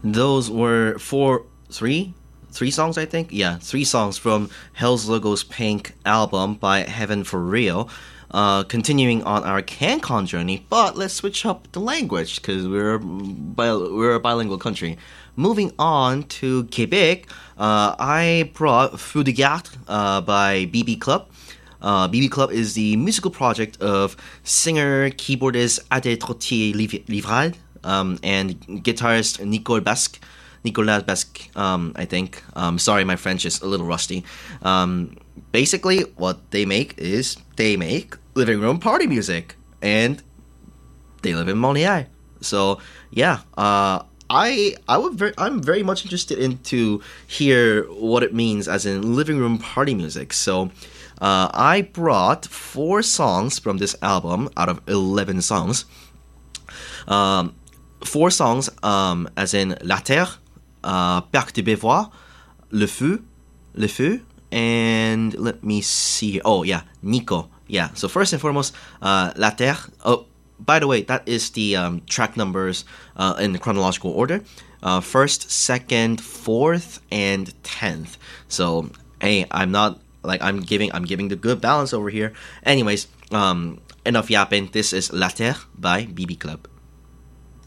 Those were three songs, I think. Yeah, three songs from Hell's Logo's Pink album by Heaven for Real. Continuing on our CanCon journey, but let's switch up the language because we're a bilingual country. Moving on to Quebec, I brought Feu de Garde by BB Club. BB Club is the musical project of singer, keyboardist Adèle Trottier-Livral and guitarist Nicolas Basque, I think. Sorry, my French is a little rusty. Basically, what they make is they make living room party music, and they live in Montreal. So yeah, I'm very much interested in to hear what it means as in living room party music. So I brought 4 songs from this album out of 11 songs. 4 songs, as in La Terre, Parc de Bévoir, Le Feu, and let me see. Oh yeah, Nico. Yeah. So first and foremost, La Terre. Oh, by the way, that is the track numbers in the chronological order. First, second, fourth, and 10th. So hey, I'm giving the good balance over here. Anyways, enough yapping. This is La Terre by BB Club.